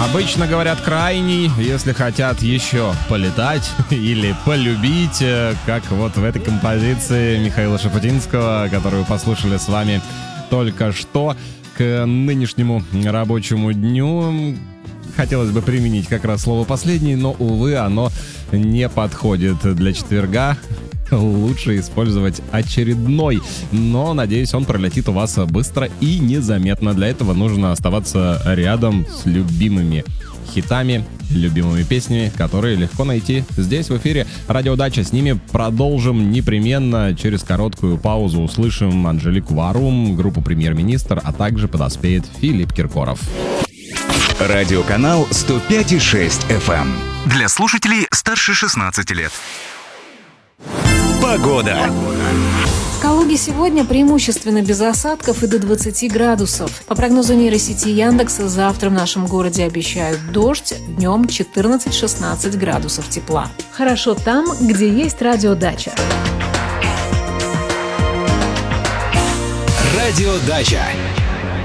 Обычно говорят крайний, если хотят еще полетать или полюбить, как вот в этой композиции Михаила Шафутинского, которую послушали с вами только что. К нынешнему рабочему дню хотелось бы применить как раз слово «последний», но, увы, оно не подходит для четверга. Лучше использовать очередной, но, надеюсь, он пролетит у вас быстро и незаметно. Для этого нужно оставаться рядом с любимыми хитами, любимыми песнями, которые легко найти здесь в эфире Радио Дача. С ними продолжим непременно. Через короткую паузу услышим Анжелику Варум, группу «Премьер-министр», а также подоспеет Филипп Киркоров. Радиоканал 105,6 FM. Для слушателей старше 16 лет. Погода. В Калуге сегодня преимущественно без осадков и до 20 градусов. По прогнозу нейросети Яндекса, завтра в нашем городе обещают дождь, днем 14-16 градусов тепла. Хорошо там, где есть радиодача. Радио Дача.